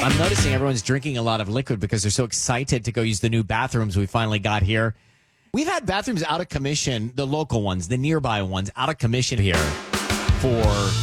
I'm noticing everyone's drinking a lot of liquid because they're so excited to go use the new bathrooms we finally got here. We've had bathrooms out of commission, the local ones, the nearby ones, out of commission here for